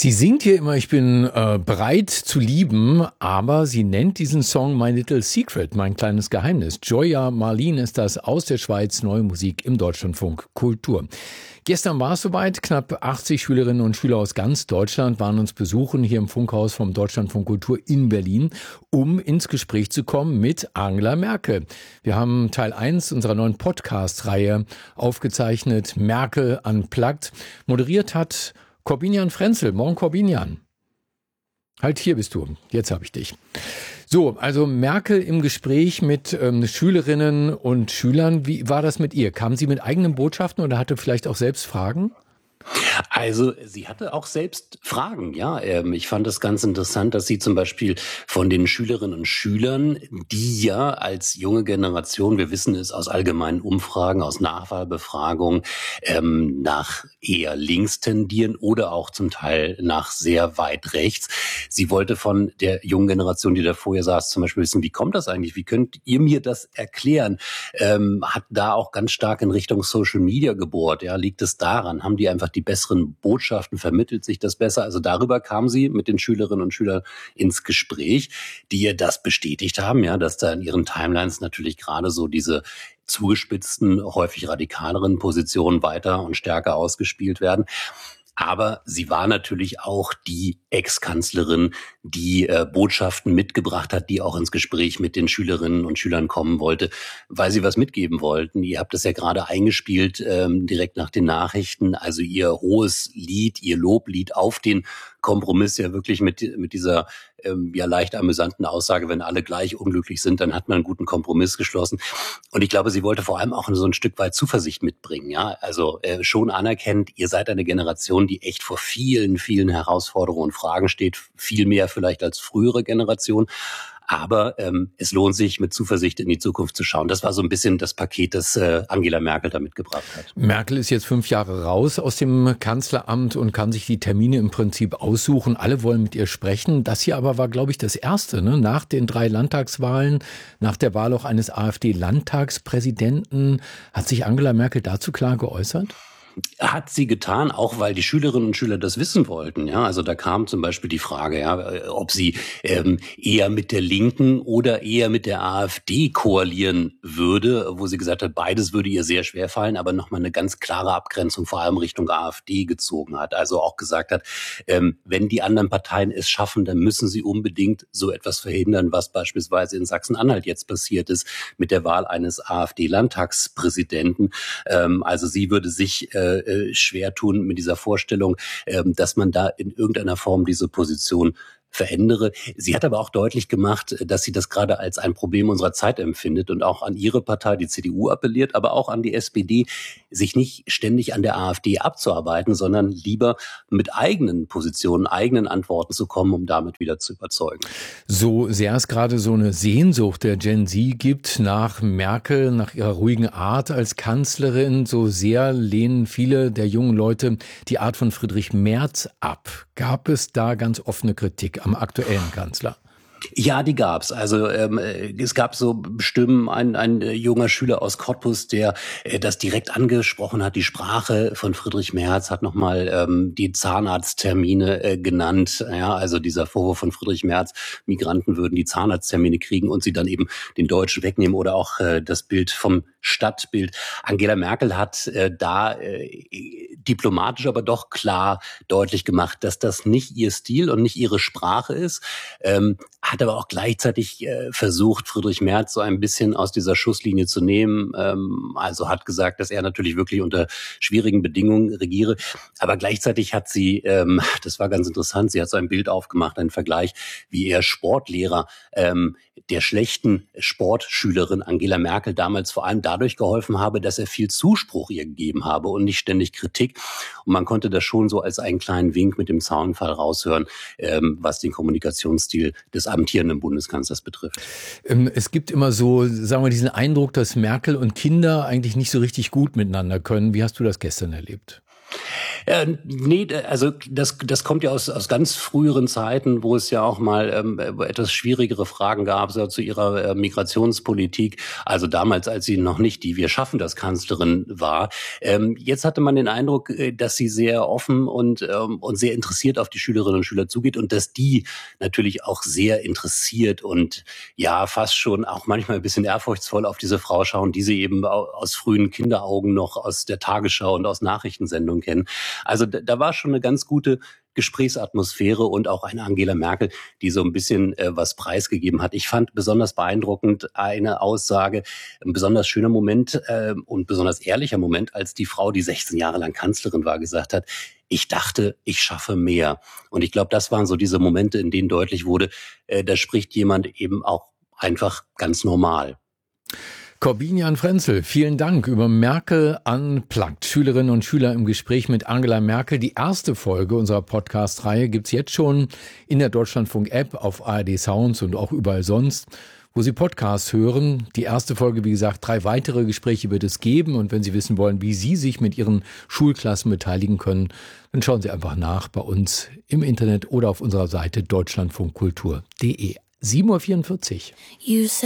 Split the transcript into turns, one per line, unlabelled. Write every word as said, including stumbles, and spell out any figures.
Sie singt hier immer, ich bin äh, bereit zu lieben, aber sie nennt diesen Song My Little Secret, mein kleines Geheimnis. Joya Marlin ist das, aus der Schweiz, neue Musik im Deutschlandfunk Kultur. Gestern war es soweit, knapp achtzig Schülerinnen und Schüler aus ganz Deutschland waren uns besuchen hier im Funkhaus vom Deutschlandfunk Kultur in Berlin, um ins Gespräch zu kommen mit Angela Merkel. Wir haben Teil eins unserer neuen Podcast-Reihe aufgezeichnet, Merkel Unplugged. Moderiert hat Corbinian Frenzel. Morgen, Corbinian. Halt, hier bist du. Jetzt habe ich dich. So, also Merkel im Gespräch mit ähm, Schülerinnen und Schülern. Wie war das mit ihr? Kam sie mit eigenen Botschaften oder hatte vielleicht auch selbst Fragen?
Also sie hatte auch selbst Fragen, ja. Ähm, ich fand es ganz interessant, dass sie zum Beispiel von den Schülerinnen und Schülern, die ja als junge Generation, wir wissen es aus allgemeinen Umfragen, aus Nachwahlbefragungen, ähm, nach eher links tendieren oder auch zum Teil nach sehr weit rechts. Sie wollte von der jungen Generation, die da vorher saß, zum Beispiel wissen, wie kommt das eigentlich? Wie könnt ihr mir das erklären? Ähm, hat da auch ganz stark in Richtung Social Media gebohrt. Ja, liegt es daran? Haben die einfach die besseren Botschaften, vermittelt sich das besser? Also darüber kam sie mit den Schülerinnen und Schülern ins Gespräch, die ihr das bestätigt haben, ja, dass da in ihren Timelines natürlich gerade so diese zugespitzten, häufig radikaleren Positionen weiter und stärker ausgespielt werden. Aber sie war natürlich auch die Ex-Kanzlerin, die äh, Botschaften mitgebracht hat, die auch ins Gespräch mit den Schülerinnen und Schülern kommen wollte, weil sie was mitgeben wollten. Ihr habt es ja gerade eingespielt, ähm, direkt nach den Nachrichten. Also ihr hohes Lied, ihr Loblied auf den Kompromiss, ja wirklich mit mit dieser ähm, ja leicht amüsanten Aussage, wenn alle gleich unglücklich sind, dann hat man einen guten Kompromiss geschlossen. Und ich glaube, sie wollte vor allem auch so ein Stück weit Zuversicht mitbringen. Ja, also äh, schon anerkennt, ihr seid eine Generation, die echt vor vielen, vielen Herausforderungen und Fragen steht, viel mehr vielleicht als frühere Generation. Aber ähm, es lohnt sich, mit Zuversicht in die Zukunft zu schauen. Das war so ein bisschen das Paket, das äh, Angela Merkel da mitgebracht hat.
Merkel ist jetzt fünf Jahre raus aus dem Kanzleramt und kann sich die Termine im Prinzip aussuchen. Alle wollen mit ihr sprechen. Das hier aber war, glaube ich, das Erste, ne? Nach den drei Landtagswahlen, nach der Wahl auch eines AfD-Landtagspräsidenten. Hat sich Angela Merkel dazu klar geäußert?
Hat sie getan, auch weil die Schülerinnen und Schüler das wissen wollten. Ja, also da kam zum Beispiel die Frage, ja, ob sie ähm, eher mit der Linken oder eher mit der AfD koalieren würde, wo sie gesagt hat, beides würde ihr sehr schwer fallen, aber nochmal eine ganz klare Abgrenzung vor allem Richtung AfD gezogen hat. Also auch gesagt hat, ähm, wenn die anderen Parteien es schaffen, dann müssen sie unbedingt so etwas verhindern, was beispielsweise in Sachsen-Anhalt jetzt passiert ist mit der Wahl eines AfD-Landtagspräsidenten. Ähm, also sie würde sich äh, schwer tun mit dieser Vorstellung, dass man da in irgendeiner Form diese Position verändere. Sie hat aber auch deutlich gemacht, dass sie das gerade als ein Problem unserer Zeit empfindet und auch an ihre Partei, die C D U, appelliert, aber auch an die S P D, sich nicht ständig an der AfD abzuarbeiten, sondern lieber mit eigenen Positionen, eigenen Antworten zu kommen, um damit wieder zu überzeugen.
So sehr es gerade so eine Sehnsucht der Gen Z gibt nach Merkel, nach ihrer ruhigen Art als Kanzlerin, so sehr lehnen viele der jungen Leute die Art von Friedrich Merz ab. Gab es da ganz offene Kritik am aktuellen Kanzler?
Ja, die gab's. Also ähm, es gab so Stimmen, ein, ein junger Schüler aus Cottbus, der äh, das direkt angesprochen hat. Die Sprache von Friedrich Merz hat nochmal ähm, die Zahnarzttermine äh, genannt. Ja, also dieser Vorwurf von Friedrich Merz, Migranten würden die Zahnarzttermine kriegen und sie dann eben den Deutschen wegnehmen oder auch äh, das Bild vom Stadtbild. Angela Merkel hat äh, da äh, diplomatisch aber doch klar deutlich gemacht, dass das nicht ihr Stil und nicht ihre Sprache ist. Ähm, hat aber auch gleichzeitig äh, versucht, Friedrich Merz so ein bisschen aus dieser Schusslinie zu nehmen. Ähm, also hat gesagt, dass er natürlich wirklich unter schwierigen Bedingungen regiere. Aber gleichzeitig hat sie, ähm, das war ganz interessant, sie hat so ein Bild aufgemacht, einen Vergleich, wie er Sportlehrer ähm, der schlechten Sportschülerin Angela Merkel damals vor allem dadurch geholfen habe, dass er viel Zuspruch ihr gegeben habe und nicht ständig Kritik. Und man konnte das schon so als einen kleinen Wink mit dem Zaunfall raushören, ähm, was den Kommunikationsstil des amtierenden Bundeskanzlers betrifft.
Es gibt immer so, sagen wir, diesen Eindruck, dass Merkel und Kinder eigentlich nicht so richtig gut miteinander können. Wie hast du das gestern erlebt?
Äh, nee, also das, das kommt ja aus, aus ganz früheren Zeiten, wo es ja auch mal ähm, etwas schwierigere Fragen gab, so zu ihrer äh, Migrationspolitik. Also damals, als sie noch nicht die Wir schaffen das Kanzlerin war. Ähm, jetzt hatte man den Eindruck, äh, dass sie sehr offen und, ähm, und sehr interessiert auf die Schülerinnen und Schüler zugeht und dass die natürlich auch sehr interessiert und ja, fast schon auch manchmal ein bisschen ehrfurchtsvoll auf diese Frau schauen, die sie eben aus frühen Kinderaugen noch aus der Tagesschau und aus Nachrichtensendungen kennen. Also da, da war schon eine ganz gute Gesprächsatmosphäre und auch eine Angela Merkel, die so ein bisschen äh, was preisgegeben hat. Ich fand besonders beeindruckend eine Aussage, ein besonders schöner Moment äh, und besonders ehrlicher Moment, als die Frau, die sechzehn Jahre lang Kanzlerin war, gesagt hat, ich dachte, ich schaffe mehr. Und ich glaube, das waren so diese Momente, in denen deutlich wurde, äh, da spricht jemand eben auch einfach ganz normal.
Corbinian Frenzel, vielen Dank über Merkel Unplugged. Schülerinnen und Schüler im Gespräch mit Angela Merkel. Die erste Folge unserer Podcast-Reihe gibt's jetzt schon in der Deutschlandfunk-App, auf A R D Sounds und auch überall sonst, wo Sie Podcasts hören. Die erste Folge, wie gesagt, drei weitere Gespräche wird es geben. Und wenn Sie wissen wollen, wie Sie sich mit Ihren Schulklassen beteiligen können, dann schauen Sie einfach nach bei uns im Internet oder auf unserer Seite deutschlandfunkkultur punkt de. sieben Uhr vierundvierzig.